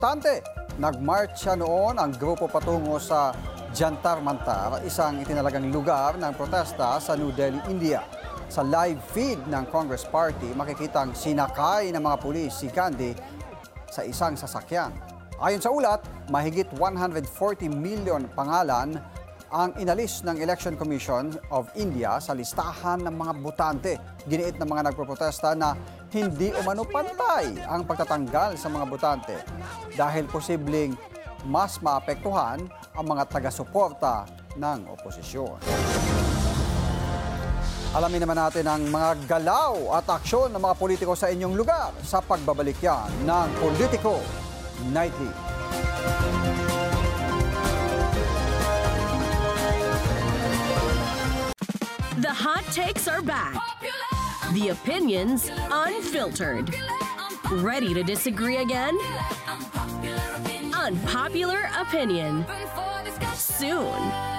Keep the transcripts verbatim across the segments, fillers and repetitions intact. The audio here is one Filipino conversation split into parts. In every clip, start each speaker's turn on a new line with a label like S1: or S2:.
S1: Tante, nagmarcha noon ang grupo patungo sa Jantar Mantar, isang itinalagang lugar ng protesta sa New Delhi, India. Sa live feed ng Congress Party, makikitang sinakay ng mga pulis si Gandhi sa isang sasakyan. Ayon sa ulat, mahigit one hundred forty million pangalan ang inalis ng Election Commission of India sa listahan ng mga botante. Giniit ng mga nagproprotesta na hindi umano pantay ang pagtatanggal sa mga botante dahil posibleng mas maapektuhan ang mga taga-suporta ng oposisyon. Alamin naman natin ang mga galaw at aksyon ng mga politiko sa inyong lugar sa pagbabalik yan ng Politico Nightly.
S2: The hot takes are back. The opinions unfiltered. Ready to disagree again? Unpopular opinion. Soon.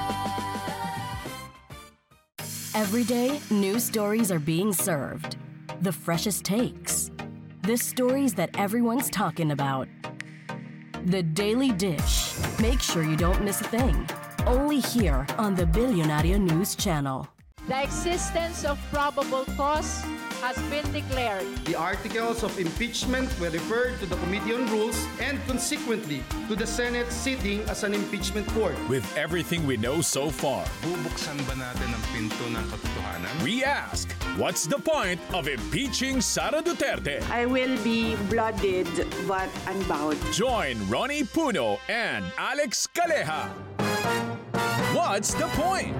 S2: Every day, new stories are being served. The freshest takes. The stories that everyone's talking about. The Daily Dish. Make sure you don't miss a thing. Only here on the Billionaire News Channel.
S3: The existence of probable cause has been declared.
S4: The articles of impeachment were referred to the Committee on Rules and consequently to the Senate sitting as an impeachment court.
S5: With everything we know so far,
S6: bubuksan ba natin ang pinto ng katotohanan?
S5: we ask, what's the point of impeaching Sara Duterte?
S7: I will be blooded but unbowed.
S5: Join Ronnie Puno and Alex Calleja. What's the point?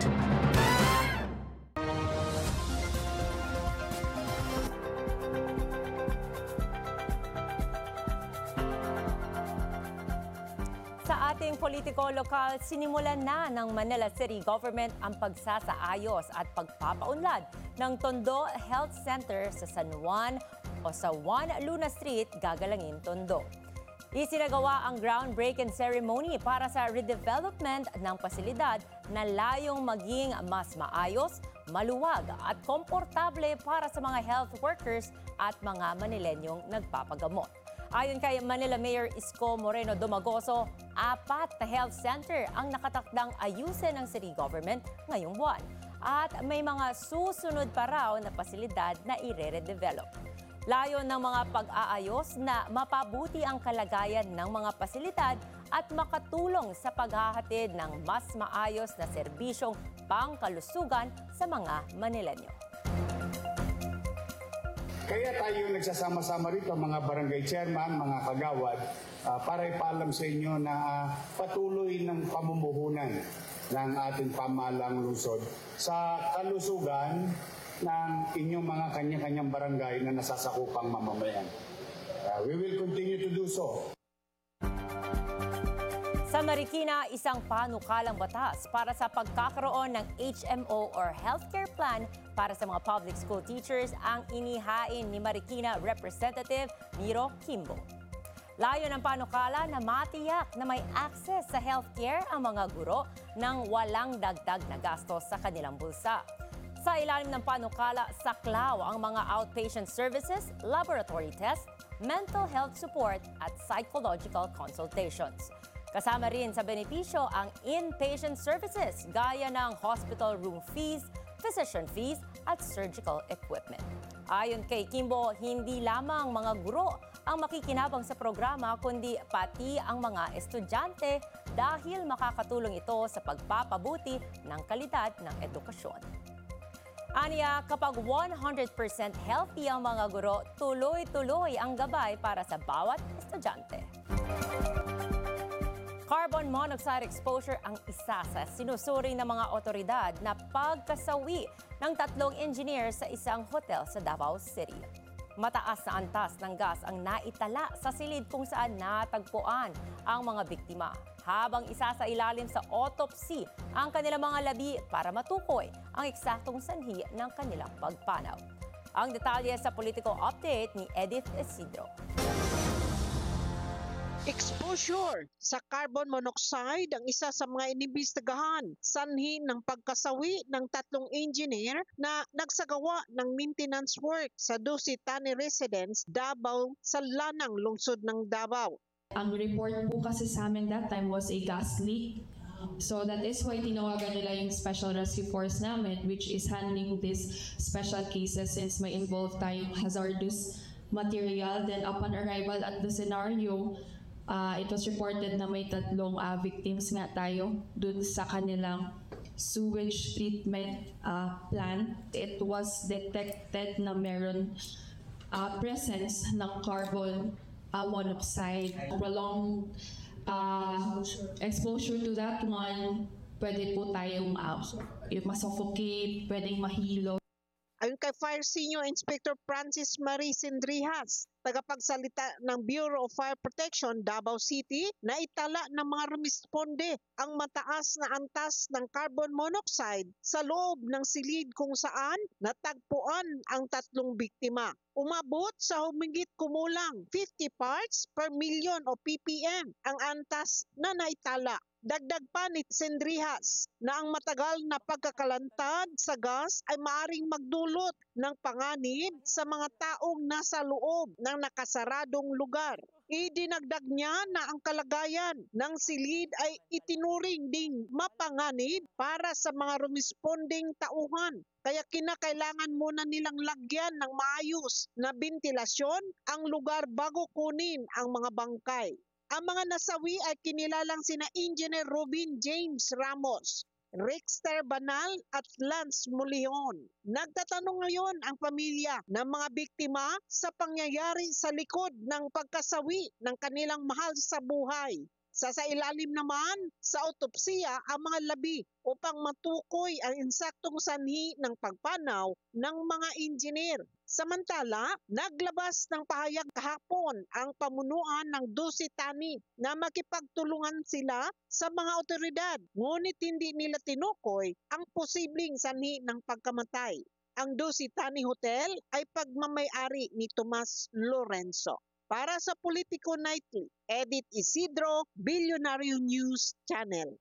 S8: Sa ating politiko lokal, sinimulan na ng Manila City Government ang pagsasaayos at pagpapaunlad ng Tondo Health Center sa San Juan o sa Juan Luna Street, Gagalangin, Tondo. Isinagawa ang groundbreaking ceremony para sa redevelopment ng pasilidad na layong maging mas maayos, maluwag at komportable para sa mga health workers at mga Manilenyong nagpapagamot. Ayon kay Manila Mayor Isko Moreno Domagoso, apat na health center ang nakatakdang ayusin ng city government ngayong buwan. At may mga susunod pa raw na pasilidad na ire-redevelop. Layon ng mga pag-aayos na mapabuti ang kalagayan ng mga pasilidad at makatulong sa paghahatid ng mas maayos na serbisyong pangkalusugan sa mga Manilenyo.
S9: Kaya tayo nagsasama-sama rito, mga barangay chairman, mga kagawad, uh, para ipaalam sa inyo na uh, patuloy ng pamumuhunan ng ating pamahalang lungsod sa kalusugan ng inyong mga kanya-kanyang barangay na nasasakupang mamamayan. Uh, we will continue to do so.
S8: Sa Marikina, isang panukalang batas para sa pagkakaroon ng H M O or healthcare plan para sa mga public school teachers ang inihain ni Marikina Representative Miro Kimbo. Layo ng panukala na matiyak na may access sa healthcare ang mga guro nang walang dagdag na gastos sa kanilang bulsa. Sa ilalim ng panukala, saklaw ang mga outpatient services, laboratory tests, mental health support at psychological consultations. Kasama rin sa benepisyo ang inpatient services gaya ng hospital room fees, physician fees at surgical equipment. Ayon kay Kimbo, hindi lamang mga guro ang makikinabang sa programa kundi pati ang mga estudyante dahil makakatulong ito sa pagpapabuti ng kalidad ng edukasyon. Aniya, kapag one hundred percent healthy ang mga guro, tuloy-tuloy ang gabay para sa bawat estudyante. Carbon monoxide exposure ang isa sa sinusuri ng mga otoridad na pagkasawi ng tatlong engineer sa isang hotel sa Davao City. Mataas na antas ng gas ang naitala sa silid kung saan natagpuan ang mga biktima, habang isa sa ilalim sa autopsy ang kanilang mga labi para matukoy ang eksaktong sanhi ng kanilang pagpanaw. Ang detalye sa Politico Update ni Edith Isidro.
S10: Exposure sa carbon monoxide ang isa sa mga inimbestigahan sanhi ng pagkasawi ng tatlong engineer na nagsagawa ng maintenance work sa Dusit Tani Residence, Davao sa Lanang, lungsod ng Davao.
S11: Ang report po kasi sa amin that time was a gas leak. So that is why tinawagan nila yung Special Rescue Force namin, which is handling these special cases since may involved tayong hazardous material. Then upon arrival at the scenario, uh, it was reported na may tatlong uh, victims nga tayo dun sa kanilang sewage treatment uh, plant. It was detected na meron uh, presence ng carbon uh, monoxide. Prolonged uh, exposure to that one, pwede po tayong uh, masuffocate, pwedeng mahilo.
S10: Ayon kay Fire Senior Inspector Francis Marie Sindrihas, tagapagsalita ng Bureau of Fire Protection, Davao City, na itala ng mga rumisponde ang mataas na antas ng carbon monoxide sa loob ng silid kung saan natagpuan ang tatlong biktima. Umabot sa humigit kumulang fifty parts per million o P P M ang antas na naitala. Dagdag pa ni Sindrihas na ang matagal na pagkakalantad sa gas ay maaring magdulot ng panganib sa mga taong nasa loob ng nakasaradong lugar. Idinagdag niya na ang kalagayan ng silid ay itinuring ding mapanganib para sa mga rumisponding tauhan. Kaya kinakailangan muna nilang lagyan ng maayos na bentilasyon ang lugar bago kunin ang mga bangkay. Ang mga nasawi ay kinilalang sina Engineer Robin James Ramos, Rexter Banal at Lance Mulion. Nagtatanong ngayon ang pamilya ng mga biktima sa pangyayari sa likod ng pagkasawi ng kanilang mahal sa buhay. Sa sa ilalim naman sa autopsiya ang mga labi upang matukoy ang insaktong sanhi ng pagpanaw ng mga engineer. Samantala, naglabas ng pahayag kahapon ang pamunuan ng Dusi-Tani na makipagtulungan sila sa mga otoridad, ngunit hindi nila tinukoy ang posibleng sanhi ng pagkamatay. Ang Dusi-Tani Hotel ay pagmamay-ari ni Tomas Lorenzo. Para sa Politico Nightly, Edith Isidro, Billionario News Channel.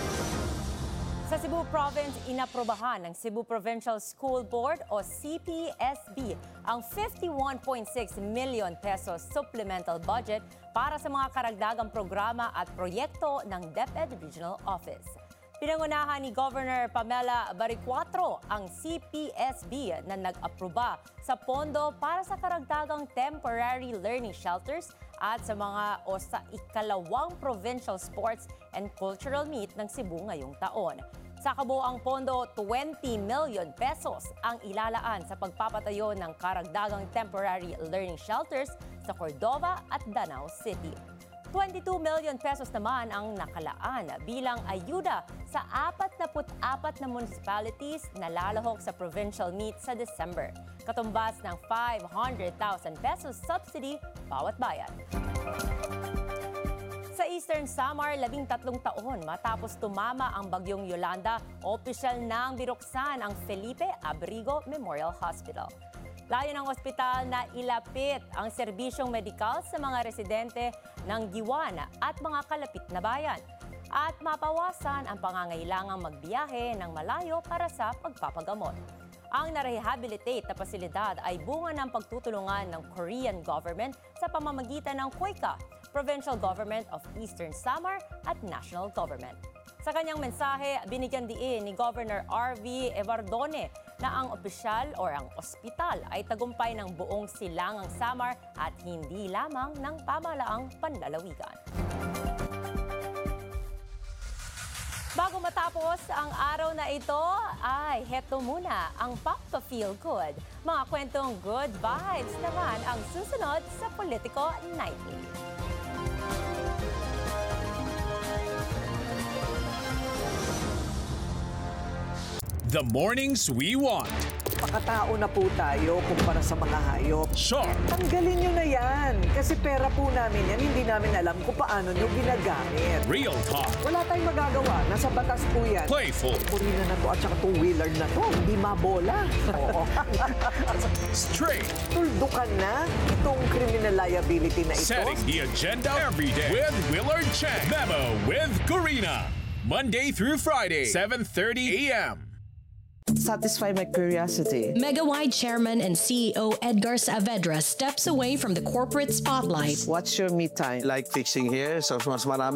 S8: Sa Cebu Province, inaprobahan ng Cebu Provincial School Board o C P S B ang fifty-one point six million pesos supplemental budget para sa mga karagdagang programa at proyekto ng DepEd Regional Office. Pinangunahan ni Governor Pamela Baricuatro ang C P S B na nag-aproba sa pondo para sa karagdagang temporary learning shelters at sa mga o sa ikalawang Provincial Sports and Cultural Meet ng Cebu ngayong taon. Sa kabuoang pondo, twenty million pesos ang ilalaan sa pagpapatayo ng karagdagang temporary learning shelters sa Cordova at Danao City. twenty-two million pesos naman ang nakalaan bilang ayuda sa forty-four na municipalities na lalahok sa provincial meet sa December, katumbas ng five hundred thousand pesos subsidy bawat bayan. Sa Eastern Samar, labing tatlong taon matapos tumama ang bagyong Yolanda, opisyal nang binuksan ang Felipe Abrigo Memorial Hospital. Layo ng ospital na ilapit ang serbisyong medikal sa mga residente ng Giwan at mga kalapit na bayan at mapawasan ang pangangailangang magbiyahe ng malayo para sa pagpapagamot. Ang narehabilitate na pasilidad ay bunga ng pagtutulungan ng Korean government sa pamamagitan ng COICA, Provincial Government of Eastern Samar at National Government. Sa kanyang mensahe, binigyan diin ni Governor R V Evardone na ang opisyal o ang ospital ay tagumpay ng buong silangang Samar at hindi lamang ng pamahalaang panlalawigan. Bago matapos ang araw na ito, ay heto muna ang Papa Feel Good. Mga kwentong good vibes naman ang susunod sa Politico Nightly.
S5: The mornings we want.
S12: Pakatao na po tayo kumpara sa mga hayop.
S5: Sharp.
S12: Tanggalin nyo na yan. Kasi pera po namin yan, hindi namin alam kung paano nyo ginagamit.
S5: Real talk.
S12: Wala tayong magagawa. Nasa batas po yan.
S5: Playful.
S12: Purina na to at saka two-wheeler na to. Hindi mabola. Oo.
S5: Straight.
S12: Tuldukan na itong criminal liability na ito.
S5: Setting the agenda every day with Willard Chang. Memo with Corina. Monday through Friday, seven thirty a m
S13: satisfy my curiosity.
S2: Megawide Chairman and C E O Edgar Saavedra steps away from the corporate spotlight.
S13: What's your me time?
S14: Like fixing here, so mas marami